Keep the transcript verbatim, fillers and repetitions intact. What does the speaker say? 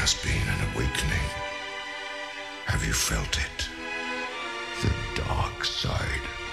has been an awakening. Have you felt it? The dark side.